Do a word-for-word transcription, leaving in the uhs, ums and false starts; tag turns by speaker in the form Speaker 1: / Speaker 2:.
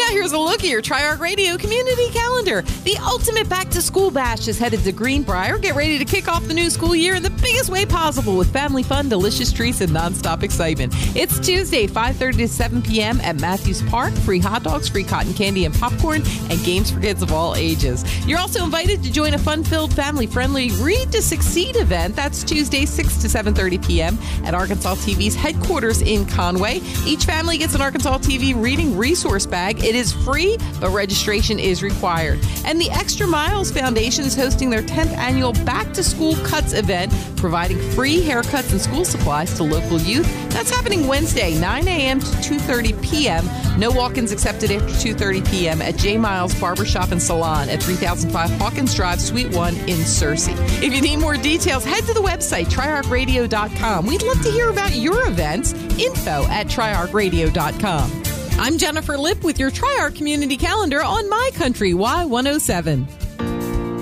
Speaker 1: here's a look at your Tri-Arc Radio community calendar. The ultimate back-to-school bash is headed to Greenbrier. Get ready to kick off the new school year in the biggest way possible with family fun, delicious treats, and nonstop excitement. It's Tuesday, five thirty to seven p.m. at Matthews Park. Free hot dogs, free cotton candy and popcorn, and games for kids of all ages. You're also invited to join a fun-filled, family-friendly Read to Succeed event. That's Tuesday, six to seven thirty p.m. at Arkansas T V's headquarters in Conway. Each family gets an Arkansas T V reading resource bag. It is free, but registration is required. And the Extra Miles Foundation is hosting their tenth annual Back to School Cuts event, providing free haircuts and school supplies to local youth. That's happening Wednesday, nine a.m. to two thirty p.m. No walk-ins accepted after two thirty p.m. at J. Miles Barbershop and Salon at three thousand five Hawkins Drive, Suite one in Searcy. If you need more details, head to the website, tri arc radio dot com. We'd love to hear about your events. Info at tri arc radio dot com. I'm Jennifer Lipp with your Tri-Arc Community Calendar on My Country Y one oh seven.